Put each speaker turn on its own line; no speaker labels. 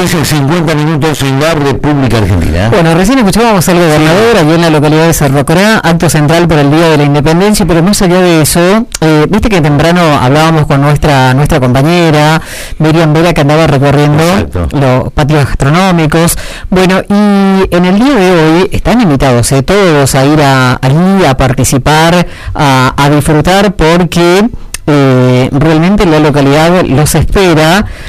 50 minutos en la República Argentina.
Bueno, recién escuchábamos al gobernador allí en la localidad de Cerro Corá, acto central por el Día de la Independencia, pero más allá de eso, viste que temprano hablábamos con nuestra compañera Miriam Vera, que andaba recorriendo los patios gastronómicos. Bueno, y en el día de hoy están invitados todos a ir allí a participar, a disfrutar, porque realmente la localidad los espera.